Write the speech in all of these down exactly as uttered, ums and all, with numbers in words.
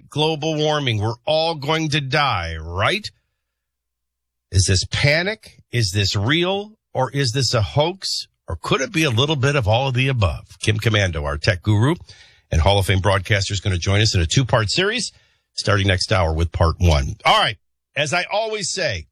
fight global warming. We're all going to die, right? Is this panic? Is this real? Or is this a hoax? Or could it be a little bit of all of the above? Kim Komando, our tech guru and Hall of Fame broadcaster, is going to join us in a two-part series starting next hour with part one. All right. As I always say,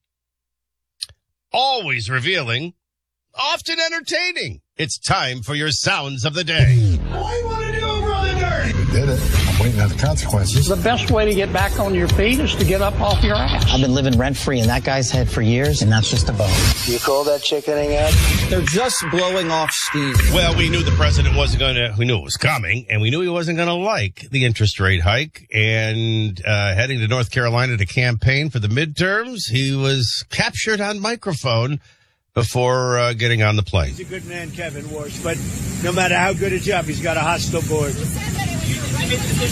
always revealing, often entertaining. It's time for your sounds of the day. What do you want to do, Brother Nerd? We did it. I'm waiting on the consequences. The best way to get back on your feet is to get up off your ass. I've been living rent-free in that guy's head for years, and that's just a bonus. You call that chickening out? They're just blowing off steam. Well, we knew the president wasn't going to, we knew it was coming, and we knew he wasn't going to like the interest rate hike. And uh heading to North Carolina to campaign for the midterms, he was captured on microphone before uh, getting on the plane. He's a good man, Kevin Warsh, but no matter how good a job, he's got a hostile board. He said that it was a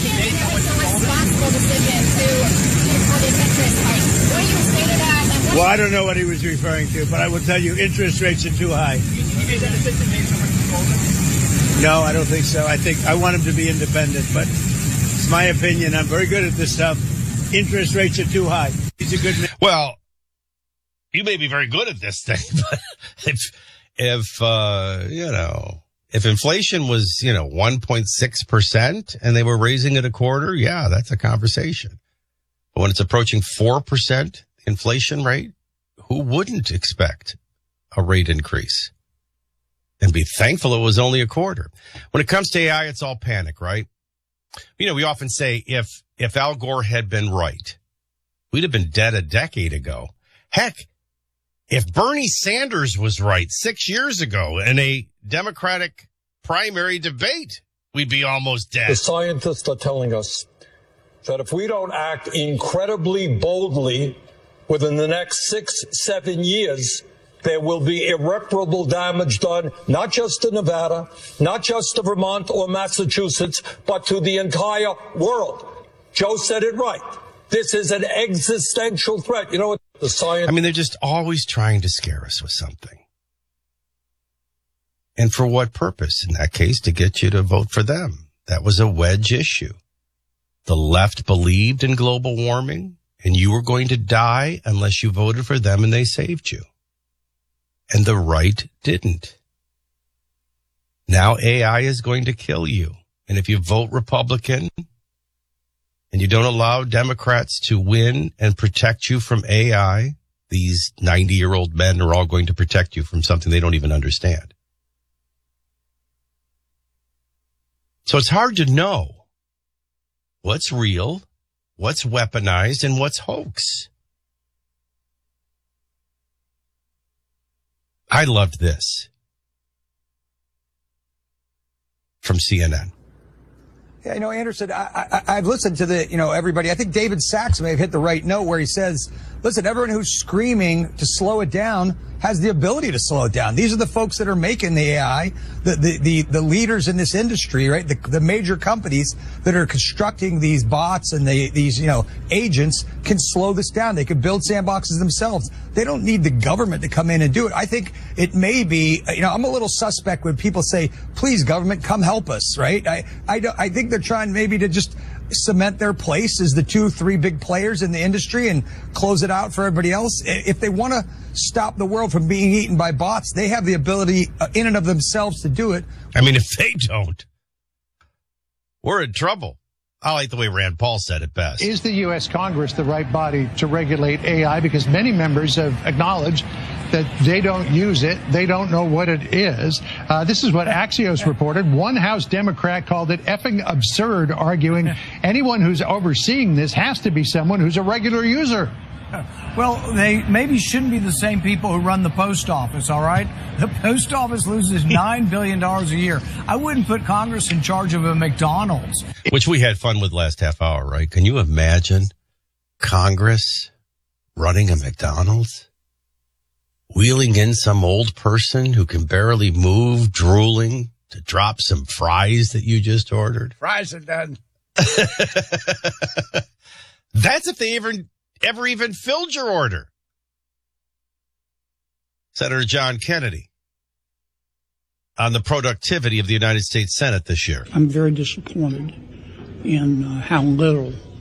responsible decision to for this interest hike. What do you say to that? And what Well, I don't know what he was referring to, but I will tell you, interest rates are too high. You think he made that decision based on what you told him? No, I don't think so. I think I want him to be independent, but it's my opinion. I'm very good at this stuff. Interest rates are too high. He's a good man. Well, you may be very good at this thing, but if, if, uh, you know, if inflation was, you know, one point six percent and they were raising it a quarter, yeah, that's a conversation. But when it's approaching four percent inflation rate, who wouldn't expect a rate increase and be thankful it was only a quarter? When it comes to A I, it's all panic, right? You know, we often say if, if Al Gore had been right, we'd have been dead a decade ago. Heck, if Bernie Sanders was right six years ago in a Democratic primary debate, we'd be almost dead. The scientists are telling us that if we don't act incredibly boldly within the next six, seven years, there will be irreparable damage done, not just to Nevada, not just to Vermont or Massachusetts, but to the entire world. Joe said it right. This is an existential threat. You know what? The science. I mean, they're just always trying to scare us with something. And for what purpose? In that case, to get you to vote for them. That was a wedge issue. The left believed in global warming, and you were going to die unless you voted for them and they saved you. And the right didn't. Now A I is going to kill you. And if you vote Republican and you don't allow Democrats to win and protect you from A I, these ninety-year-old men are all going to protect you from something they don't even understand. So it's hard to know what's real, what's weaponized, and what's hoax. I loved this from C N N. Yeah, you know, Anderson, I, I, I've listened to the, you know, everybody. I think David Sachs may have hit the right note where he says, listen, everyone who's screaming to slow it down has the ability to slow it down. These are the folks that are making the A I, the, the, the, the leaders in this industry, right? The, the major companies that are constructing these bots and the, these, you know, agents can slow this down. They can build sandboxes themselves. They don't need the government to come in and do it. I think it may be, you know, I'm a little suspect when people say, please, government, come help us, right? I, I, don't, I think they're trying maybe to just cement their place as the two, three big players in the industry and close it out for everybody else. If they want to stop the world from being eaten by bots, they have the ability uh, in and of themselves to do it. I mean, if they don't, we're in trouble. I like the way Rand Paul said it best. Is the U S Congress the right body to regulate A I? Because many members have acknowledged that they don't use it. They don't know what it is. Uh, this is what Axios reported. One House Democrat called it effing absurd, arguing anyone who's overseeing this has to be someone who's a regular user. Well, they maybe shouldn't be the same people who run the post office, all right? The post office loses nine billion dollars a year. I wouldn't put Congress in charge of a McDonald's. Which we had fun with last half hour, right? Can you imagine Congress running a McDonald's? Wheeling in some old person who can barely move, drooling, to drop some fries that you just ordered? Fries are done. That's if they even... ever even filled your order. Senator John Kennedy on the productivity of the United States Senate this year. I'm very disappointed in uh, how little